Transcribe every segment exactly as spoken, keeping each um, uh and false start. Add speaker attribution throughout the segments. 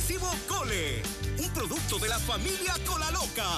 Speaker 1: Progresivo Cole, un producto de la familia Cola Loca.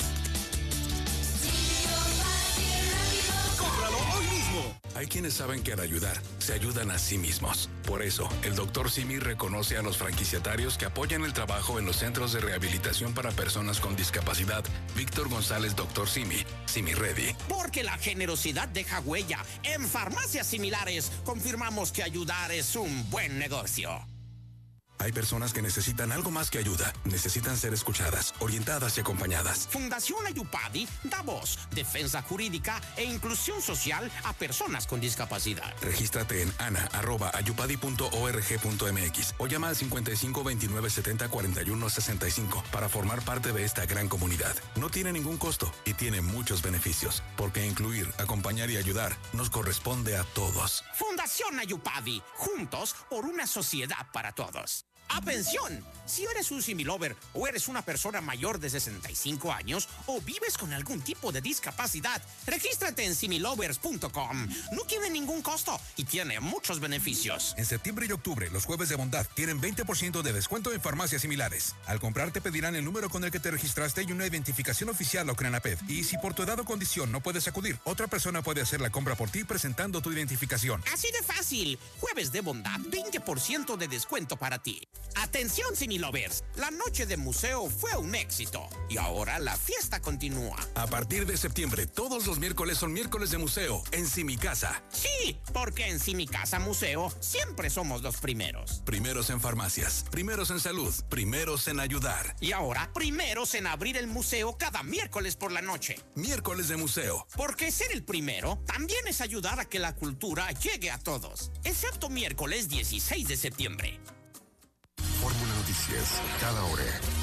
Speaker 1: ¡Cómpralo hoy mismo!
Speaker 2: Hay quienes saben que al ayudar, se ayudan a sí mismos. Por eso, el doctor Simi reconoce a los franquiciatarios que apoyan el trabajo en los centros de rehabilitación para personas con discapacidad. Víctor González, doctor Simi, Simi Ready.
Speaker 3: Porque la generosidad deja huella. En farmacias similares, confirmamos que ayudar es un buen negocio.
Speaker 2: Hay personas que necesitan algo más que ayuda. Necesitan ser escuchadas, orientadas y acompañadas.
Speaker 3: Fundación Ayupadi da voz, defensa jurídica e inclusión social a personas con discapacidad.
Speaker 2: Regístrate en ana arroba ayupadi punto org punto mx o llama al cincuenta y cinco veintinueve setenta cuarenta y uno sesenta y cinco para formar parte de esta gran comunidad. No tiene ningún costo y tiene muchos beneficios, porque incluir, acompañar y ayudar nos corresponde a todos.
Speaker 3: Fundación Ayupadi, juntos por una sociedad para todos. ¡Atención! Si eres un Similover o eres una persona mayor de sesenta y cinco años o vives con algún tipo de discapacidad, regístrate en similovers punto com. No tiene ningún costo y tiene muchos beneficios.
Speaker 4: En septiembre y octubre, los jueves de bondad tienen veinte por ciento de descuento en farmacias similares. Al comprar te pedirán el número con el que te registraste y una identificación oficial o CRENAPED. Y si por tu edad o condición no puedes acudir, otra persona puede hacer la compra por ti presentando tu identificación.
Speaker 3: Así de fácil. Jueves de bondad, veinte por ciento de descuento para ti. Atención, Similovers, la noche de museo fue un éxito y ahora la fiesta continúa.
Speaker 2: A partir de septiembre, todos los miércoles son miércoles de museo en Simicasa.
Speaker 3: Sí, porque en Simicasa Museo siempre somos los primeros.
Speaker 2: Primeros en farmacias, primeros en salud, primeros en ayudar.
Speaker 3: Y ahora, primeros en abrir el museo cada miércoles por la noche.
Speaker 2: Miércoles de museo.
Speaker 3: Porque ser el primero también es ayudar a que la cultura llegue a todos, excepto miércoles dieciséis de septiembre.
Speaker 5: Fórmula Noticias, cada hora.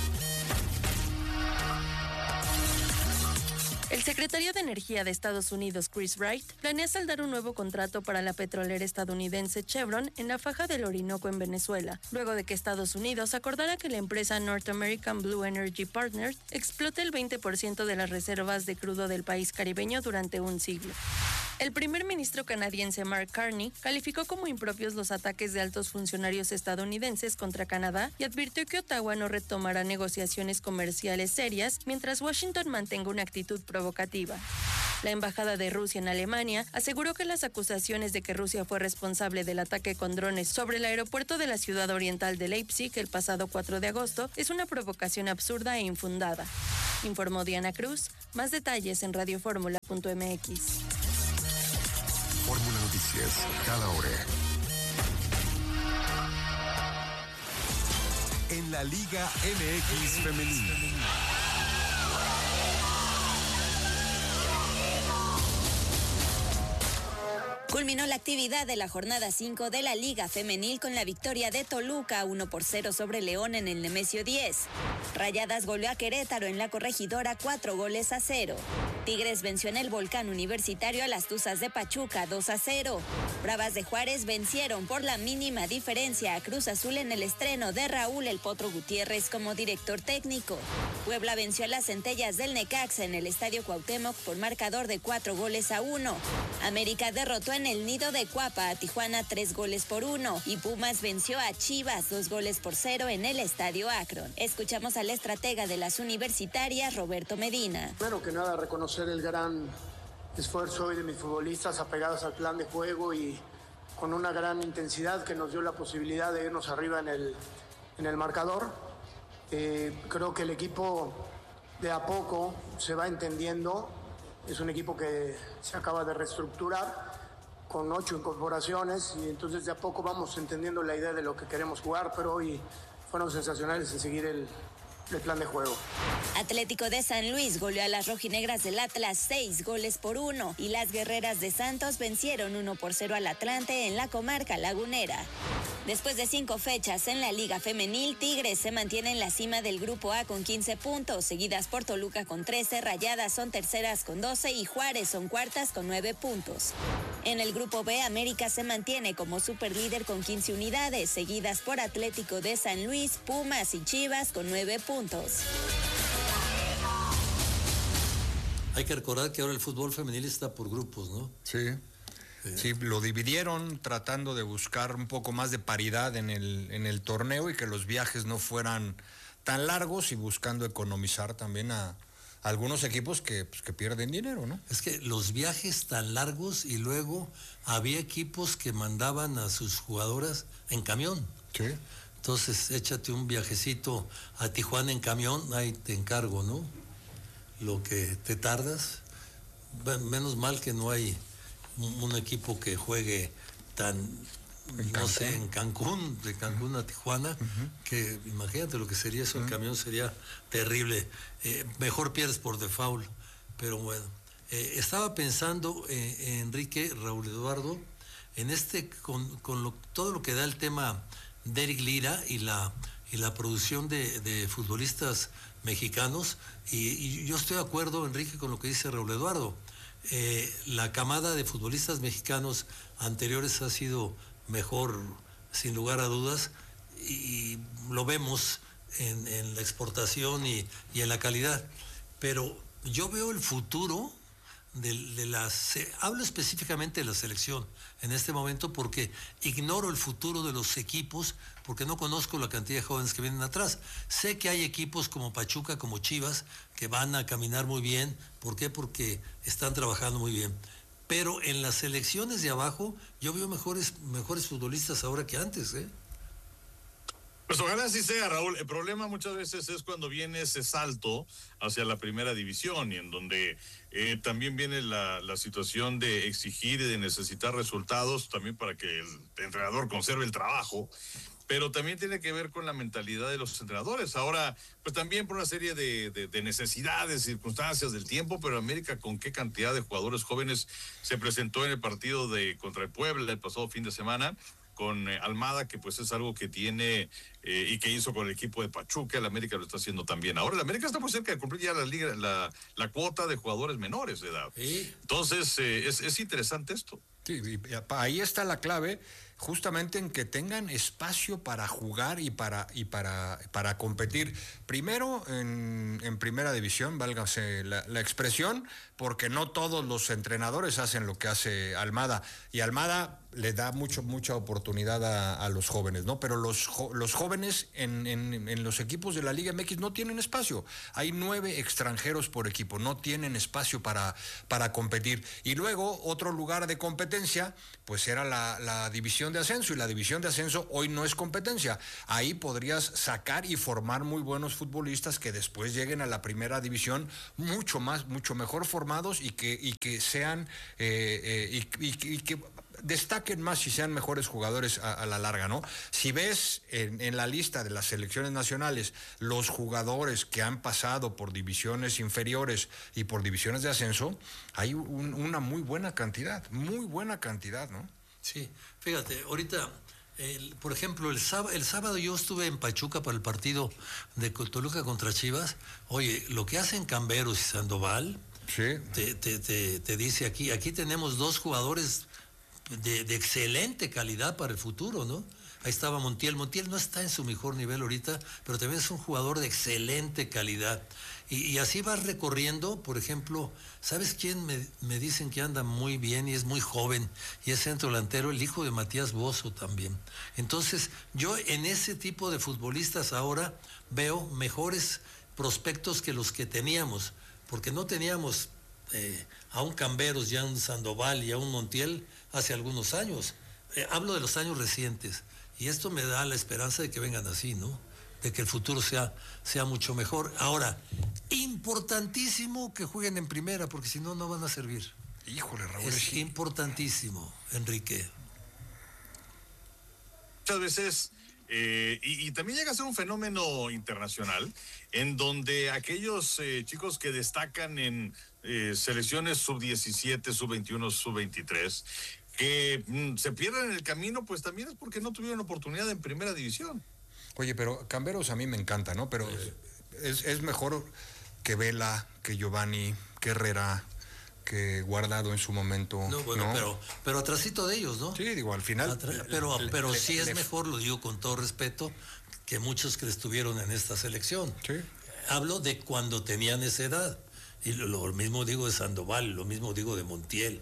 Speaker 6: El secretario de Energía de Estados Unidos, Chris Wright, planea saldar un nuevo contrato para la petrolera estadounidense Chevron en la faja del Orinoco en Venezuela, luego de que Estados Unidos acordara que la empresa North American Blue Energy Partners explote el veinte por ciento de las reservas de crudo del país caribeño durante un siglo. El primer ministro canadiense Mark Carney calificó como impropios los ataques de altos funcionarios estadounidenses contra Canadá y advirtió que Ottawa no retomará negociaciones comerciales serias mientras Washington mantenga una actitud provocativa. La embajada de Rusia en Alemania aseguró que las acusaciones de que Rusia fue responsable del ataque con drones sobre el aeropuerto de la ciudad oriental de Leipzig el pasado cuatro de agosto es una provocación absurda e infundada. Informó Diana Cruz. Más detalles en radioformula punto m x.
Speaker 5: Fórmula Noticias, cada hora. En la Liga M X Femenil.
Speaker 7: Culminó la actividad de la jornada cinco de la Liga Femenil con la victoria de Toluca uno por cero sobre León en el Nemesio diez. Rayadas goleó a Querétaro en la Corregidora cuatro goles a cero. Tigres venció en el Volcán Universitario a las Tuzas de Pachuca dos a cero. Bravas de Juárez vencieron por la mínima diferencia a Cruz Azul en el estreno de Raúl El Potro Gutiérrez como director técnico. Puebla venció a las Centellas del Necaxa en el Estadio Cuauhtémoc por marcador de cuatro goles a uno. América derrotó en el Nido de Cuapa a Tijuana tres goles por uno y Pumas venció a Chivas dos goles por cero en el Estadio Akron. Escuchamos al estratega de las universitarias, Roberto Medina.
Speaker 8: Primero que nada, reconocer el gran esfuerzo hoy de mis futbolistas apegados al plan de juego y con una gran intensidad que nos dio la posibilidad de irnos arriba en el, en el marcador. Eh, creo que el equipo de a poco se va entendiendo. Es un equipo que se acaba de reestructurar con ocho incorporaciones y entonces de a poco vamos entendiendo la idea de lo que queremos jugar, pero hoy fueron sensacionales en seguir el, el plan de juego.
Speaker 7: Atlético de San Luis goleó a las rojinegras del Atlas seis goles por uno y las guerreras de Santos vencieron uno por cero al Atlante en la comarca lagunera. Después de cinco fechas en la Liga Femenil, Tigres se mantiene en la cima del Grupo A con quince puntos, seguidas por Toluca con trece, Rayadas son terceras con doce y Juárez son cuartas con nueve puntos. En el Grupo B, América se mantiene como superlíder con quince unidades, seguidas por Atlético de San Luis, Pumas y Chivas con nueve puntos.
Speaker 9: Hay que recordar que ahora el fútbol femenil está por grupos, ¿no?
Speaker 4: Sí.
Speaker 9: Sí, lo dividieron tratando de buscar un poco más de paridad en el, en el torneo y que los viajes no fueran tan largos y buscando economizar también a, a algunos equipos que, pues, que pierden dinero, ¿no?
Speaker 10: Es que los viajes tan largos y luego había equipos que mandaban a sus jugadoras en camión.
Speaker 9: Sí.
Speaker 10: Entonces, échate un viajecito a Tijuana en camión, ahí te encargo, ¿no? Lo que te tardas. Menos mal que no hay un equipo que juegue tan, no Cancún. sé, en Cancún, de Cancún a Tijuana, uh-huh. que imagínate lo que sería eso, uh-huh. el camión sería terrible. Eh, mejor pierdes por default, pero bueno. Eh, estaba pensando, eh, Enrique, Raúl Eduardo, en este, con, con lo, todo lo que da el tema de Eric Lira y la, y la producción de, de futbolistas mexicanos, y, y yo estoy de acuerdo, Enrique, con lo que dice Raúl Eduardo. Eh, la camada de futbolistas mexicanos anteriores ha sido mejor, sin lugar a dudas, y, y lo vemos en, en la exportación y, y en la calidad. Pero yo veo el futuro de, de las... Eh, hablo específicamente de la selección en este momento porque ignoro el futuro de los equipos, porque no conozco la cantidad de jóvenes que vienen atrás. Sé que hay equipos como Pachuca, como Chivas, que van a caminar muy bien. ¿Por qué? Porque están trabajando muy bien. Pero en las selecciones de abajo, yo veo mejores, mejores futbolistas ahora que antes, ¿eh?
Speaker 11: Pues ojalá así sea, Raúl. El problema muchas veces es cuando viene ese salto hacia la primera división y en donde eh, también viene la, la situación de exigir y de necesitar resultados también para que el entrenador conserve el trabajo, pero también tiene que ver con la mentalidad de los entrenadores. Ahora, pues también por una serie de, de, de necesidades, circunstancias del tiempo, pero América con qué cantidad de jugadores jóvenes se presentó en el partido de contra el Puebla el pasado fin de semana, con eh, Almada, que pues es algo que tiene eh, y que hizo con el equipo de Pachuca. El América lo está haciendo también. Ahora el América está muy cerca de cumplir ya la liga, la, la cuota de jugadores menores de edad. ¿Sí? Entonces eh, es, es interesante esto.
Speaker 9: Sí, y ahí está la clave, justamente en que tengan espacio para jugar y para y para para competir. Primero en, en primera división, válgase la, la expresión, porque no todos los entrenadores hacen lo que hace Almada, y Almada le da mucho mucha oportunidad a, a los jóvenes, ¿no? Pero los, los jóvenes en, en, en los equipos de la Liga M X no tienen espacio. Hay nueve extranjeros por equipo, no tienen espacio para, para competir. Y luego, otro lugar de competencia, pues era la, la división de ascenso, y la división de ascenso hoy no es competencia. Ahí podrías sacar y formar muy buenos futbolistas que después lleguen a la primera división mucho más, mucho mejor formados y que, y que sean, eh, eh, y, y, y que destaquen más y sean mejores jugadores a, a la larga, ¿no? Si ves en, en la lista de las selecciones nacionales los jugadores que han pasado por divisiones inferiores y por divisiones de ascenso, hay un, una muy buena cantidad, muy buena cantidad, ¿no?
Speaker 10: Sí, fíjate, ahorita, el, por ejemplo, el sábado, el sábado yo estuve en Pachuca para el partido de Toluca contra Chivas. Oye, lo que hacen Camberos y Sandoval,
Speaker 9: sí.
Speaker 10: te, te, te, te dice aquí, aquí tenemos dos jugadores De, de excelente calidad para el futuro, ¿no? Ahí estaba Montiel. Montiel no está en su mejor nivel ahorita, pero también es un jugador de excelente calidad. Y, y así vas recorriendo, por ejemplo, ¿sabes quién me, me dicen que anda muy bien y es muy joven? Y es centro delantero, el hijo de Matías Bozo también. Entonces, yo en ese tipo de futbolistas ahora veo mejores prospectos que los que teníamos, porque no teníamos eh, a un Camberos, ya a un Sandoval y a un Montiel hace algunos años. Eh, hablo de los años recientes. Y esto me da la esperanza de que vengan así, ¿no? De que el futuro sea, sea mucho mejor. Ahora, importantísimo que jueguen en primera, porque si no, no van a servir.
Speaker 9: Híjole, Raúl.
Speaker 10: Es sí. importantísimo, Enrique.
Speaker 11: Muchas veces, eh, y, y también llega a ser un fenómeno internacional, en donde aquellos eh, chicos que destacan en eh, selecciones sub diecisiete, sub veintiuno, sub veintitrés, que mm, se pierden en el camino, pues también es porque no tuvieron oportunidad en primera división.
Speaker 9: Oye, pero Camberos a mí me encanta, ¿no? Pero sí. es, es mejor que Vela, que Giovanni, que Herrera, que Guardado en su momento.
Speaker 10: No, bueno,
Speaker 9: ¿no?
Speaker 10: pero, pero atrásito de ellos, ¿no?
Speaker 9: Sí, digo, al final.
Speaker 10: Atra- pero le, pero le, sí le, es
Speaker 9: le,
Speaker 10: mejor, lo digo con todo respeto, que muchos que estuvieron en esta selección.
Speaker 9: Sí.
Speaker 10: Hablo de cuando tenían esa edad. Y lo, lo mismo digo de Sandoval, lo mismo digo de Montiel.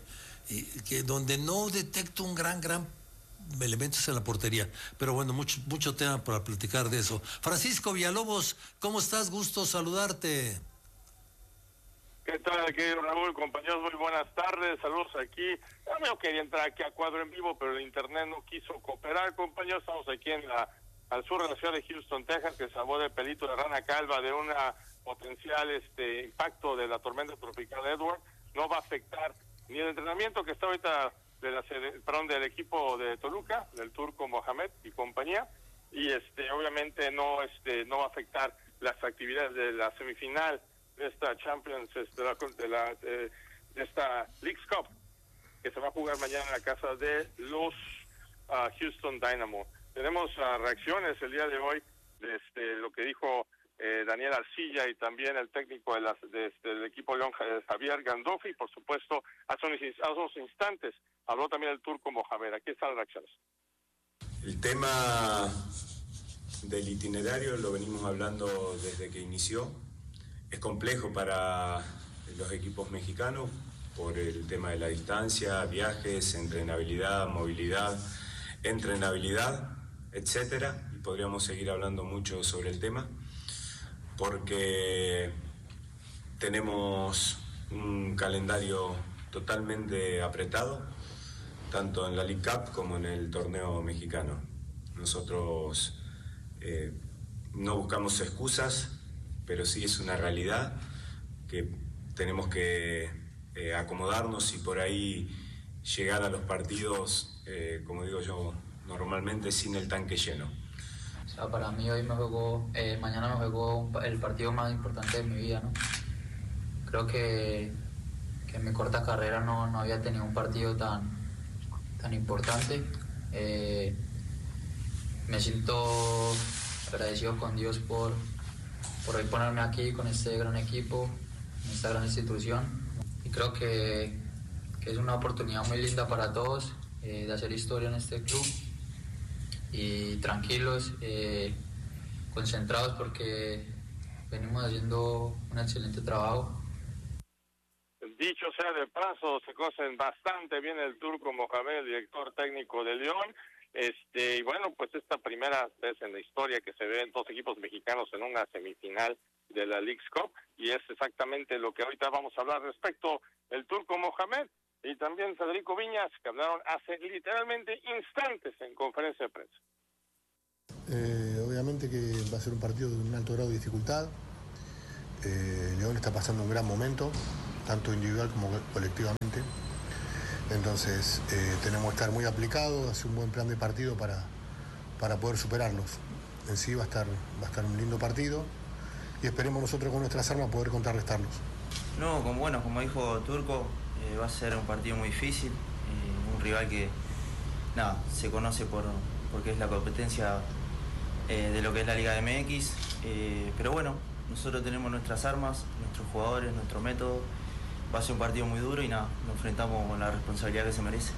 Speaker 10: y que donde no detecto un gran, gran elementos en la portería. Pero bueno, mucho, mucho tema para platicar de eso. Francisco Villalobos, ¿cómo estás? Gusto saludarte.
Speaker 12: ¿Qué tal, querido Raúl? Compañeros, muy buenas tardes. Saludos aquí. Yo quería entrar aquí a cuadro en vivo, pero el internet no quiso cooperar, compañeros. Estamos aquí en la al sur de la ciudad de Houston, Texas, que salvó de pelito de rana calva de una potencial este impacto de la tormenta tropical Edward. No va a afectar ni el entrenamiento que está ahorita de la sede, perdón, del equipo de Toluca, del turco Mohamed y compañía, y este obviamente no este no va a afectar las actividades de la semifinal de esta Champions, de la, de, la, de, de esta Leagues Cup, que se va a jugar mañana en la casa de los uh, Houston Dynamo. Tenemos uh, reacciones el día de hoy de este, lo que dijo eh, Daniel Arcilla y también el técnico de las, de, este, del equipo León, Javier Gandolfi, y por supuesto, hace unos, hace unos instantes habló también el turco Mohamed. Aquí están las reacciones.
Speaker 13: El tema del itinerario lo venimos hablando desde que inició. Es complejo para los equipos mexicanos por el tema de la distancia, viajes, entrenabilidad, movilidad, entrenabilidad, etcétera. Y podríamos seguir hablando mucho sobre el tema porque tenemos un calendario totalmente apretado, tanto en la League Cup como en el torneo mexicano. Nosotros eh, no buscamos excusas, pero sí es una realidad que tenemos que eh, acomodarnos y por ahí llegar a los partidos, eh, como digo yo, normalmente sin el tanque lleno.
Speaker 14: O sea, para mí hoy me jugó, eh, mañana me jugó el partido más importante de mi vida, ¿no? Creo que, que en mi corta carrera no, no había tenido un partido tan, tan importante. Eh, me siento agradecido con Dios por por hoy ponerme aquí con este gran equipo, en esta gran institución. Y creo que, que es una oportunidad muy linda para todos eh, de hacer historia en este club. Y tranquilos, eh, concentrados porque venimos haciendo un excelente trabajo.
Speaker 12: Dicho sea de paso, se conocen bastante bien el turco Mohamed, el director técnico de León. Este, y bueno, pues esta primera vez en la historia que se ven dos equipos mexicanos en una semifinal de la Leagues Cup, y es exactamente lo que ahorita vamos a hablar respecto el turco Mohamed y también Federico Viñas, que hablaron hace literalmente instantes en conferencia de prensa.
Speaker 15: Eh, obviamente que va a ser un partido de un alto grado de dificultad. Eh, León está pasando un gran momento, tanto individual como colectivamente. Entonces eh, tenemos que estar muy aplicados, hacer un buen plan de partido para, para poder superarlos. En sí va a estar, va a estar un lindo partido y esperemos nosotros con nuestras armas poder contrarrestarlos.
Speaker 16: No, como, bueno, como dijo Turco, eh, va a ser un partido muy difícil, eh, un rival que nada, se conoce por porque es la competencia eh, de lo que es la Liga M X, eh, pero bueno, nosotros tenemos nuestras armas, nuestros jugadores, nuestro método. Va a ser un partido muy duro y nada, nos enfrentamos con la responsabilidad que se merece.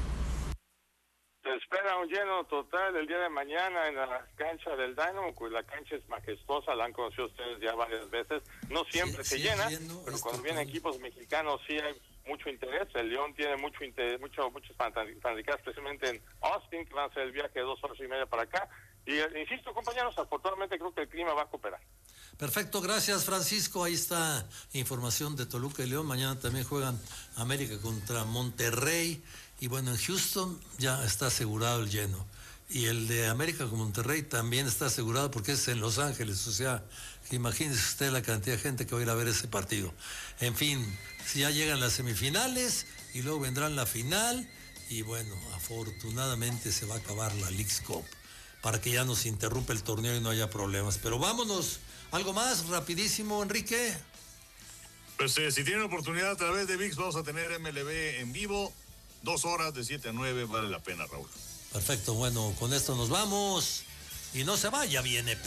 Speaker 12: Se espera un lleno total el día de mañana en la cancha del Dynamo, pues la cancha es majestuosa, la han conocido ustedes ya varias veces. No siempre sí, se sí, llena, pero cuando vienen equipos mexicanos sí hay mucho interés. El León tiene mucho interés, mucho, muchos fanaticados, especialmente en Austin, que van a hacer el viaje de dos horas y media para acá. Y insisto, compañeros, afortunadamente creo que el clima va a cooperar.
Speaker 10: Perfecto, gracias Francisco. Ahí está información de Toluca y León. Mañana también juegan América contra Monterrey. Y bueno, en Houston ya está asegurado el lleno. Y el de América con Monterrey también está asegurado porque es en Los Ángeles. O sea, imagínese usted la cantidad de gente que va a ir a ver ese partido. En fin, si ya llegan las semifinales y luego vendrán la final. Y bueno, afortunadamente se va a acabar la Leagues Cup para que ya nos interrumpa el torneo y no haya problemas. Pero vámonos. ¿Algo más? Rapidísimo, Enrique.
Speaker 11: Pues eh, si tienen oportunidad a través de V I X, vamos a tener M L B en vivo. Dos horas de siete a nueve, vale la pena, Raúl.
Speaker 10: Perfecto, bueno, con esto nos vamos. Y no se vaya, viene